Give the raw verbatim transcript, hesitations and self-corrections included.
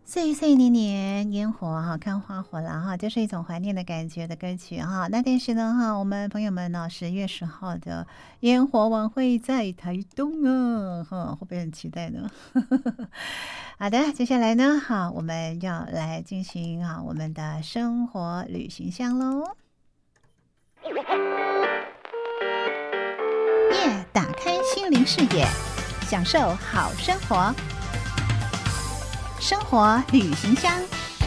岁岁年年烟火哈，看花火了哈，这是一种怀念的感觉的歌曲哈。那但是呢哈，我们朋友们呢，十月十号的烟火晚会在台东啊，哈，会不会很期待呢？好的，接下来呢，哈，我们要来进行啊我们的生活旅行箱喽。耶，打开心灵视野，享受好生活。生活旅行箱。